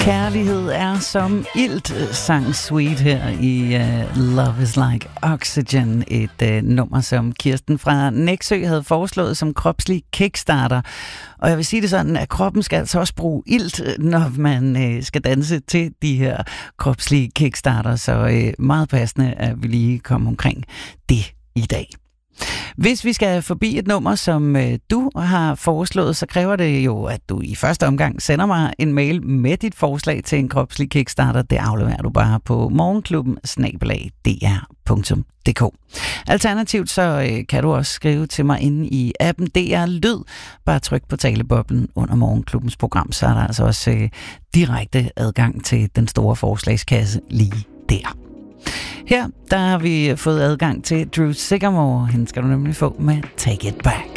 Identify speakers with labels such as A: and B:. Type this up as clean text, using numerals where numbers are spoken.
A: Kærlighed er som ilt, sang Sweet her i Love is Like Oxygen. Et nummer, som Kirsten fra Nexø havde foreslået som kropslig kickstarter. Og jeg vil sige det sådan, at kroppen skal altså også bruge ilt, når man skal danse til de her kropslige kickstarter. Så meget passende, at vi lige kommer omkring det i dag. Hvis vi skal forbi et nummer, som du har foreslået, så kræver det jo, at du i første omgang sender mig en mail med dit forslag til en kropslig kickstarter. Det afleverer du bare på morgenklubben@dr.dk. Alternativt så kan du også skrive til mig inde i appen DR Lyd. Bare tryk på taleboblen under Morgenklubbens program, så er der altså også direkte adgang til den store forslagskasse lige der. Her der har vi fået adgang til Drew Sycamore. Hende skal du nemlig få med Take It Back.